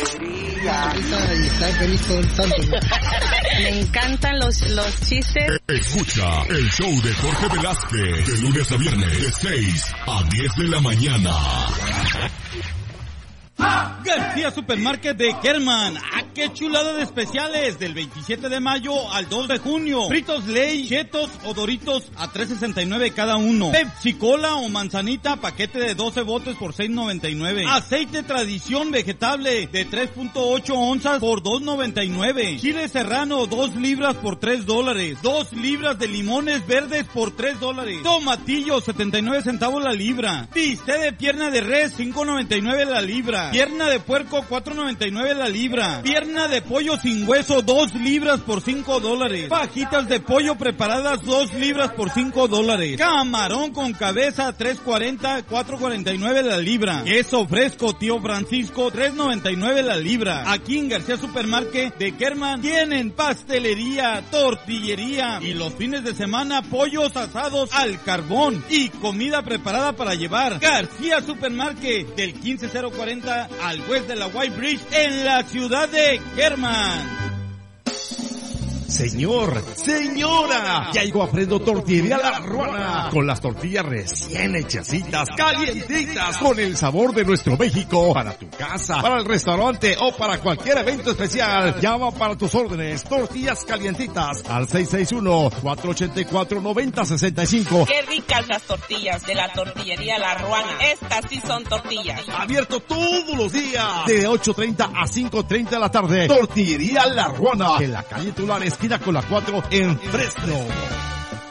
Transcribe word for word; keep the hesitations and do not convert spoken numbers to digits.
Y está feliz todo el santo. Me encantan los, los chistes. Escucha el show de Jorge Velázquez de lunes a viernes de seis a diez de la mañana. García Supermarket de Kerman. ¡Ah, qué chulada de especiales! Del veintisiete de mayo al dos de junio. Fritos Ley, Chetos o Doritos a tres sesenta y nueve cada uno. Pepsi Cola o manzanita, paquete de doce botes por seis noventa y nueve. Aceite Tradición vegetable de tres punto ocho onzas por dos noventa y nueve. Chile Serrano, dos libras por tres dólares. dos libras de limones verdes por tres dólares. Tomatillo, setenta y nueve centavos la libra. Bistec de pierna de res, cinco noventa y nueve la libra. Pierna de puerco, cuatro noventa y nueve la libra. Pierna de pollo sin hueso, dos libras por cinco dólares. Fajitas de pollo preparadas, dos libras por cinco dólares. Camarón con cabeza, tres cuarenta, cuatro cuarenta y nueve la libra. Queso fresco, tío Francisco, tres noventa y nueve la libra. Aquí en García Supermarket de Kerman tienen pastelería, tortillería y los fines de semana pollos asados al carbón y comida preparada para llevar. García Supermarket del quince cero cuarenta al west de la White Bridge en la ciudad de Kerman. Señor, señora, ya llegó a Fresno Tortillería La Ruana, con las tortillas recién hechecitas, calientitas, con el sabor de nuestro México, para tu casa, para el restaurante o para cualquier evento especial. Llama para tus órdenes, tortillas calientitas, al seis seis uno, cuatro ocho cuatro, nueve cero seis cinco. Qué ricas las tortillas de la Tortillería La Ruana. Estas sí son tortillas. Abierto todos los días, de ocho treinta a cinco treinta de la tarde. Tortillería La Ruana, en la calle Tulares, con la cuatro en Fresno.